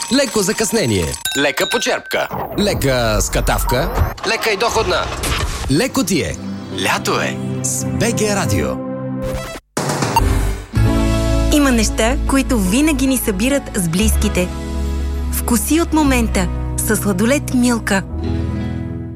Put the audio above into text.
леко закъснение, лека почерпка, лека скатавка, лека и доходна. леко ти е. Лято е С БГ Радио. Има неща, които винаги ни събират с близките. Вкуси от момента със сладолед Милка.